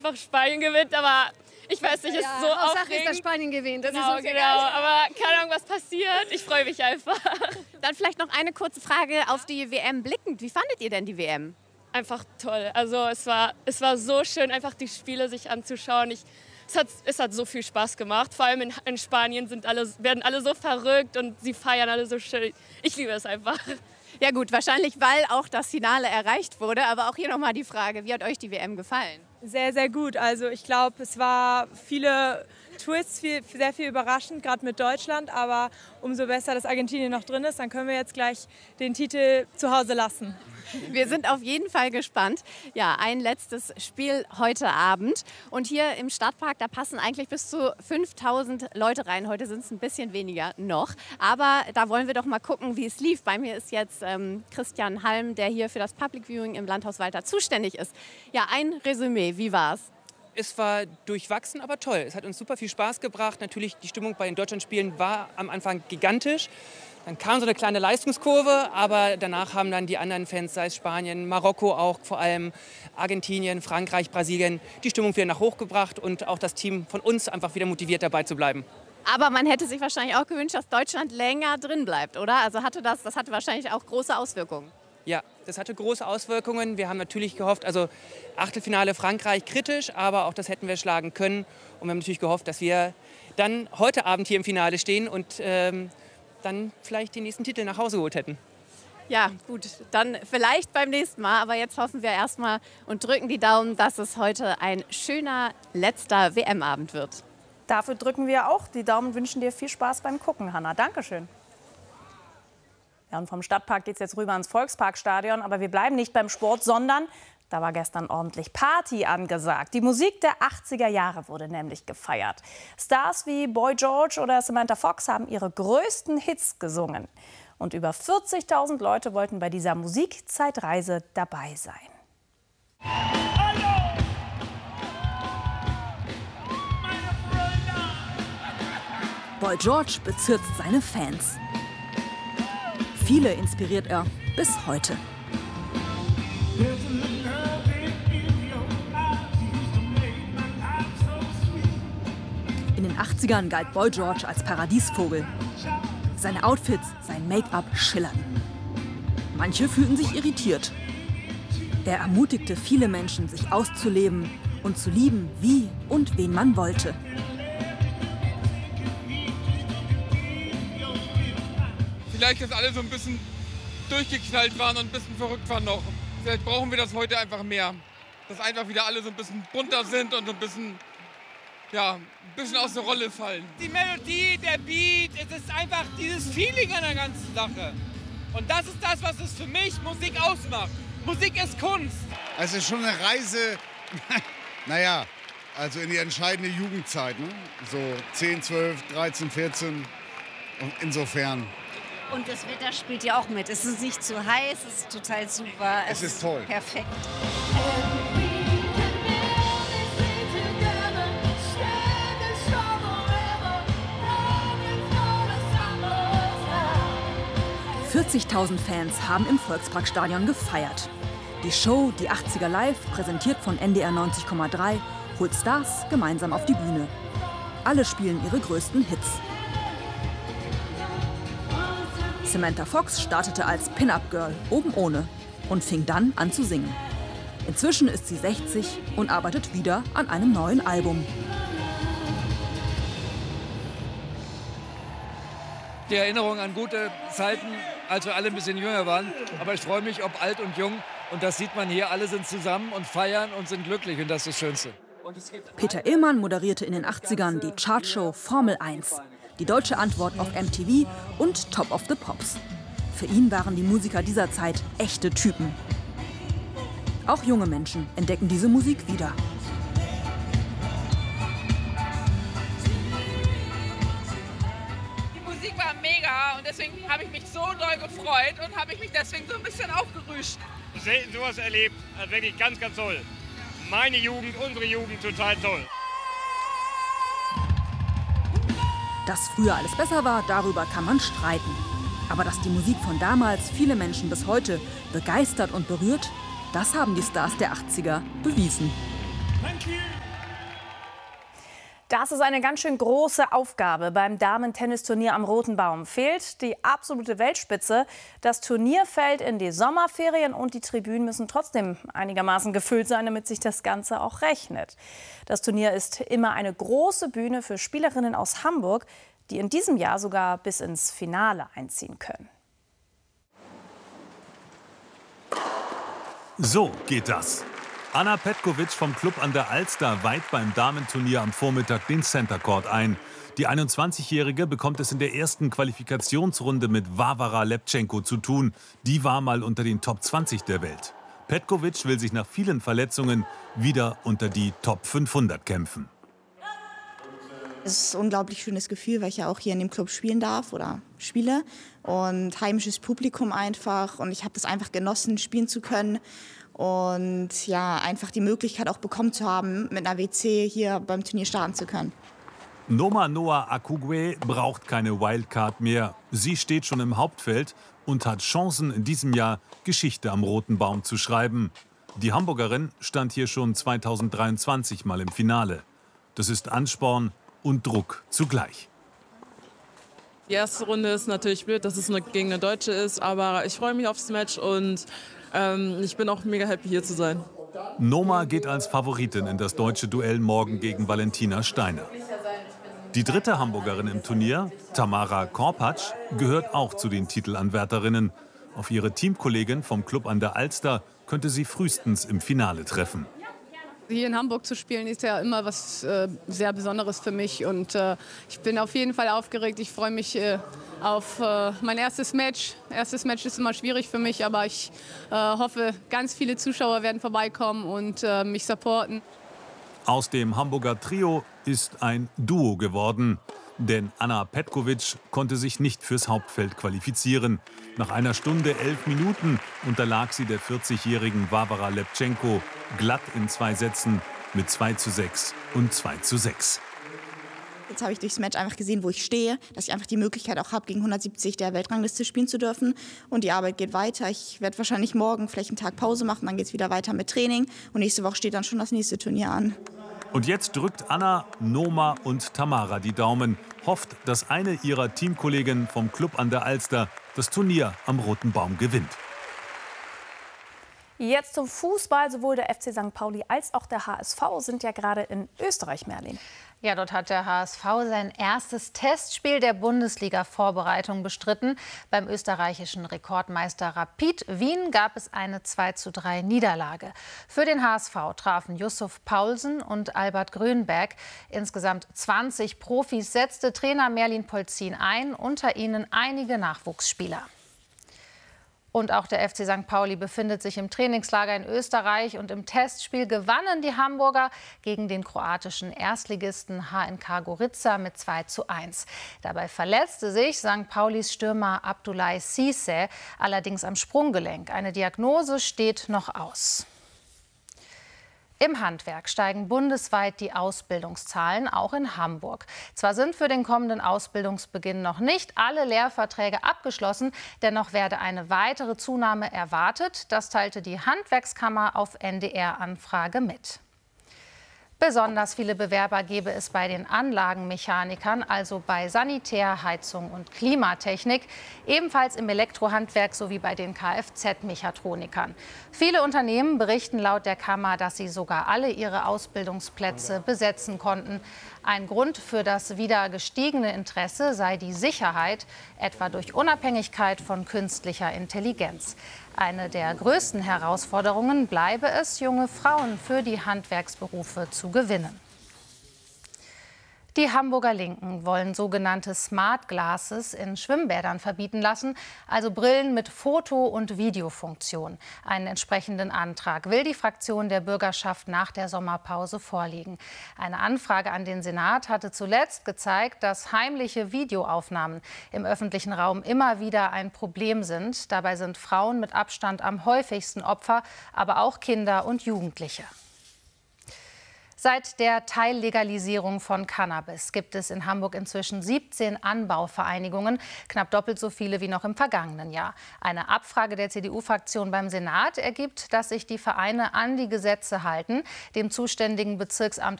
einfach Spanien gewinnt, aber ich weiß nicht, ist so Hauptsache ist, dass aufregend. Spanien gewinnt. Das ist uns Genau, egal. aber keine Ahnung, was passiert. Ich freue mich einfach. Dann vielleicht noch eine kurze Frage auf die WM blickend. Wie fandet ihr denn die WM? Einfach toll. Also es war so schön, einfach die Spiele sich anzuschauen. Es hat so viel Spaß gemacht. Vor allem in Spanien werden alle so verrückt und sie feiern alle so schön. Ich liebe es einfach. Ja gut, wahrscheinlich, weil auch das Finale erreicht wurde. Aber auch hier nochmal die Frage, wie hat euch die WM gefallen? Sehr, sehr gut. Also ich glaube, es war viele Twists, sehr viel überraschend, gerade mit Deutschland. Aber umso besser, dass Argentinien noch drin ist, dann können wir jetzt gleich den Titel zu Hause lassen. Wir sind auf jeden Fall gespannt. Ja, ein letztes Spiel heute Abend. Und hier im Stadtpark, da passen eigentlich bis zu 5000 Leute rein. Heute sind es ein bisschen weniger noch. Aber da wollen wir doch mal gucken, wie es lief. Bei mir ist jetzt Christian Halm, der hier für das Public Viewing im Landhaus Walter zuständig ist. Ja, ein Resümee. Wie war's? Es war durchwachsen, aber toll. Es hat uns super viel Spaß gebracht. Natürlich, die Stimmung bei den Deutschlandspielen war am Anfang gigantisch. Dann kam so eine kleine Leistungskurve, aber danach haben dann die anderen Fans, sei es Spanien, Marokko auch, vor allem Argentinien, Frankreich, Brasilien, die Stimmung wieder nach hoch gebracht und auch das Team von uns einfach wieder motiviert dabei zu bleiben. Aber man hätte sich wahrscheinlich auch gewünscht, dass Deutschland länger drin bleibt, oder? Also das hatte wahrscheinlich auch große Auswirkungen. Ja, das hatte große Auswirkungen. Wir haben natürlich gehofft, also Achtelfinale Frankreich kritisch, aber auch das hätten wir schlagen können. Und wir haben natürlich gehofft, dass wir dann heute Abend hier im Finale stehen und dann vielleicht den nächsten Titel nach Hause geholt hätten. Ja, gut, dann vielleicht beim nächsten Mal. Aber jetzt hoffen wir erstmal und drücken die Daumen, dass es heute ein schöner letzter WM-Abend wird. Dafür drücken wir auch die Daumen und wünschen dir viel Spaß beim Gucken, Hanna. Dankeschön. Ja, und vom Stadtpark geht es jetzt rüber ins Volksparkstadion. Aber wir bleiben nicht beim Sport, sondern da war gestern ordentlich Party angesagt. Die Musik der 80er Jahre wurde nämlich gefeiert. Stars wie Boy George oder Samantha Fox haben ihre größten Hits gesungen. Und über 40.000 Leute wollten bei dieser Musikzeitreise dabei sein. Boy George bezirzt seine Fans. Viele inspiriert er bis heute. In den 80ern galt Boy George als Paradiesvogel. Seine Outfits, sein Make-up schillerten. Manche fühlten sich irritiert. Er ermutigte viele Menschen, sich auszuleben und zu lieben, wie und wen man wollte. Vielleicht, dass alle so ein bisschen durchgeknallt waren und ein bisschen verrückt waren noch. Vielleicht brauchen wir das heute einfach mehr. Dass einfach wieder alle so ein bisschen bunter sind und so ein bisschen, ja, ein bisschen aus der Rolle fallen. Die Melodie, der Beat, es ist einfach dieses Feeling an der ganzen Sache. Und das ist das, was es für mich Musik ausmacht. Musik ist Kunst. Es ist schon eine Reise, naja, also in die entscheidende Jugendzeit, ne? So 10, 12, 13, 14, und insofern. Und das Wetter spielt ja auch mit. Es ist nicht zu heiß, es ist total super. Es ist toll. Perfekt. »40.000 Fans haben im Volksparkstadion gefeiert. Die Show Die 80er Live, präsentiert von NDR 90,3, holt Stars gemeinsam auf die Bühne. Alle spielen ihre größten Hits. Samantha Fox startete als Pin-Up-Girl oben ohne und fing dann an zu singen. Inzwischen ist sie 60 und arbeitet wieder an einem neuen Album. Die Erinnerung an gute Zeiten, als wir alle ein bisschen jünger waren. Aber ich freue mich, ob alt und jung. Und das sieht man hier, alle sind zusammen und feiern und sind glücklich. Und das ist das Schönste. Peter Illmann moderierte in den 80ern die Chartshow Formel 1. Die deutsche Antwort auf MTV und Top of the Pops. Für ihn waren die Musiker dieser Zeit echte Typen. Auch junge Menschen entdecken diese Musik wieder. Die Musik war mega und deswegen habe ich mich so doll gefreut und habe ich mich deswegen so ein bisschen aufgerüscht. Selten sowas erlebt, also wirklich ganz, ganz toll. Meine Jugend, unsere Jugend, total toll. Dass früher alles besser war, darüber kann man streiten. Aber dass die Musik von damals viele Menschen bis heute begeistert und berührt, das haben die Stars der 80er bewiesen. Das ist eine ganz schön große Aufgabe beim Damen-Tennisturnier am Roten Baum. Fehlt die absolute Weltspitze. Das Turnier fällt in die Sommerferien und die Tribünen müssen trotzdem einigermaßen gefüllt sein, damit sich das Ganze auch rechnet. Das Turnier ist immer eine große Bühne für Spielerinnen aus Hamburg, die in diesem Jahr sogar bis ins Finale einziehen können. So geht das. Anna Petkovic vom Club an der Alster weiht beim Damenturnier am Vormittag den Center Court ein. Die 21-Jährige bekommt es in der ersten Qualifikationsrunde mit Varvara Lepchenko zu tun. Die war mal unter den Top 20 der Welt. Petkovic will sich nach vielen Verletzungen wieder unter die Top 500 kämpfen. Es ist ein unglaublich schönes Gefühl, weil ich ja auch hier in dem Club spielen darf oder spiele. Und heimisches Publikum einfach. Und ich habe das einfach genossen, spielen zu können. Und ja, einfach die Möglichkeit auch bekommen zu haben, mit einer WC hier beim Turnier starten zu können. Noma Noah Akugwe braucht keine Wildcard mehr. Sie steht schon im Hauptfeld und hat Chancen, in diesem Jahr Geschichte am Roten Baum zu schreiben. Die Hamburgerin stand hier schon 2023 mal im Finale. Das ist Ansporn und Druck zugleich. Die erste Runde ist natürlich blöd, dass es gegen eine Deutsche ist, aber ich freue mich aufs Match und ich bin auch mega happy, hier zu sein. Noma geht als Favoritin in das deutsche Duell morgen gegen Valentina Steiner. Die dritte Hamburgerin im Turnier, Tamara Korpatsch, gehört auch zu den Titelanwärterinnen. Auf ihre Teamkollegin vom Club an der Alster könnte sie frühestens im Finale treffen. Hier in Hamburg zu spielen ist ja immer was sehr Besonderes für mich und ich bin auf jeden Fall aufgeregt. Ich freue mich auf mein erstes Match. Erstes Match ist immer schwierig für mich, aber ich hoffe, ganz viele Zuschauer werden vorbeikommen und mich supporten. Aus dem Hamburger Trio ist ein Duo geworden. Denn Anna Petkovic konnte sich nicht fürs Hauptfeld qualifizieren. Nach einer Stunde 11 Minuten unterlag sie der 40-jährigen Varvara Lepchenko glatt in 2 Sätzen mit 2:6 und 2:6. Jetzt habe ich durchs Match einfach gesehen, wo ich stehe, dass ich einfach die Möglichkeit auch habe, gegen 170 der Weltrangliste spielen zu dürfen. Und die Arbeit geht weiter. Ich werde wahrscheinlich morgen vielleicht einen Tag Pause machen, dann geht es wieder weiter mit Training. Und nächste Woche steht dann schon das nächste Turnier an. Und jetzt drückt Anna, Noma und Tamara die Daumen, hofft, dass eine ihrer Teamkolleginnen vom Club an der Alster das Turnier am Roten Baum gewinnt. Jetzt zum Fußball. Sowohl der FC St. Pauli als auch der HSV sind ja gerade in Österreich, Merlin. Ja, dort hat der HSV sein erstes Testspiel der Bundesliga-Vorbereitung bestritten. Beim österreichischen Rekordmeister Rapid Wien gab es eine 2:3 Niederlage. Für den HSV trafen Yusuf Paulsen und Albert Grönberg. Insgesamt 20 Profis setzte Trainer Merlin Polzin ein, unter ihnen einige Nachwuchsspieler. Und auch der FC St. Pauli befindet sich im Trainingslager in Österreich. Und im Testspiel gewannen die Hamburger gegen den kroatischen Erstligisten HNK Gorica mit 2:1. Dabei verletzte sich St. Paulis Stürmer Abdoulaye Cissé allerdings am Sprunggelenk. Eine Diagnose steht noch aus. Im Handwerk steigen bundesweit die Ausbildungszahlen, auch in Hamburg. Zwar sind für den kommenden Ausbildungsbeginn noch nicht alle Lehrverträge abgeschlossen, dennoch werde eine weitere Zunahme erwartet. Das teilte die Handwerkskammer auf NDR-Anfrage mit. Besonders viele Bewerber gebe es bei den Anlagenmechanikern, also bei Sanitär-, Heizung und Klimatechnik, ebenfalls im Elektrohandwerk sowie bei den Kfz-Mechatronikern. Viele Unternehmen berichten laut der Kammer, dass sie sogar alle ihre Ausbildungsplätze besetzen konnten. Ein Grund für das wieder gestiegene Interesse sei die Sicherheit, etwa durch Unabhängigkeit von künstlicher Intelligenz. Eine der größten Herausforderungen bleibe es, junge Frauen für die Handwerksberufe zu gewinnen. Die Hamburger Linken wollen sogenannte Smart Glasses in Schwimmbädern verbieten lassen, also Brillen mit Foto- und Videofunktion. Einen entsprechenden Antrag will die Fraktion der Bürgerschaft nach der Sommerpause vorlegen. Eine Anfrage an den Senat hatte zuletzt gezeigt, dass heimliche Videoaufnahmen im öffentlichen Raum immer wieder ein Problem sind. Dabei sind Frauen mit Abstand am häufigsten Opfer, aber auch Kinder und Jugendliche. Seit der Teillegalisierung von Cannabis gibt es in Hamburg inzwischen 17 Anbauvereinigungen, knapp doppelt so viele wie noch im vergangenen Jahr. Eine Abfrage der CDU-Fraktion beim Senat ergibt, dass sich die Vereine an die Gesetze halten. Dem zuständigen Bezirksamt